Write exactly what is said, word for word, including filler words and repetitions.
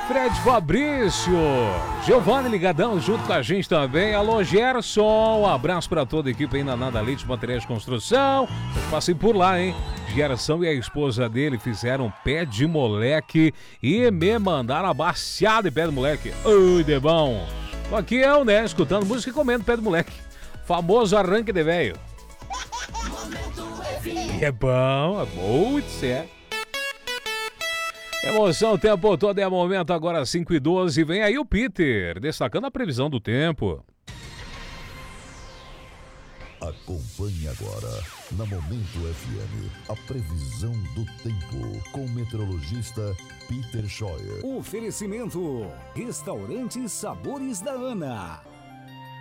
Fred Fabrício, Giovanni ligadão junto com a gente também. Alô, Gerson, um abraço para toda a equipe aí na Nada Leite Materiais de Construção. Eu passei por lá, hein? Gerson e a esposa dele fizeram pé de moleque e me mandaram a baciada de pé de moleque. Ui, de bom. Tô aqui eu, né, escutando música e comendo pé de moleque. Famoso arranque de velho. É bom, é bom de ser. Emoção o tempo todo, é momento agora cinco e doze. Vem aí o Peter, destacando a previsão do tempo. Acompanhe agora, na Momento F M, a previsão do tempo, com o meteorologista Peter Scheuer. Oferecimento, Restaurante Sabores da Ana.